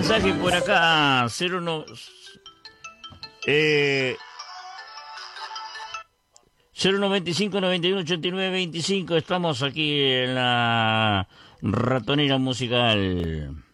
mensaje por acá. 095 91 89 25. Estamos aquí en la ratonera musical.